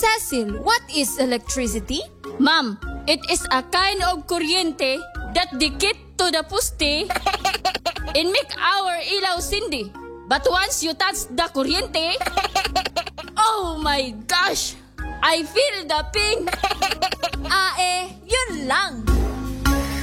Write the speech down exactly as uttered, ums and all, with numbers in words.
Cecil, what is electricity? Ma'am, it is a kind of kuryente that dikit to the poste and make our ilaw sindi. But once you touch the kuryente, oh my gosh! I feel the ping! Ah eh, yun lang!